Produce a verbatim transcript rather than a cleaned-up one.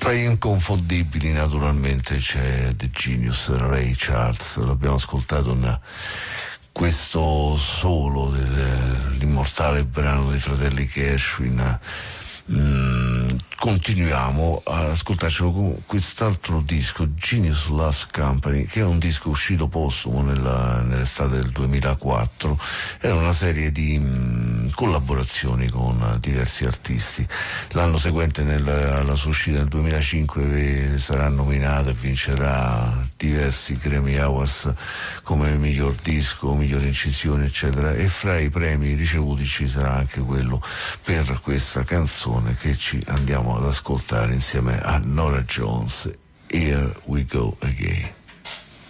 Tra gli inconfondibili naturalmente c'è The Genius, Ray Charles, l'abbiamo ascoltato in questo solo dell'immortale brano dei fratelli Gershwin. Mm, continuiamo ad ascoltarcelo con quest'altro disco, Genius Loves Company, che è un disco uscito postumo nella, nell'estate del duemilaquattro. Era una serie di mm, collaborazioni con diversi artisti. L'anno seguente, nel, alla sua uscita nel duemilacinque, sarà nominato e vincerà diversi Grammy Awards come miglior disco, miglior incisione, eccetera, e fra i premi ricevuti ci sarà anche quello per questa canzone che ci andiamo ad ascoltare insieme a Norah Jones, Here We Go Again.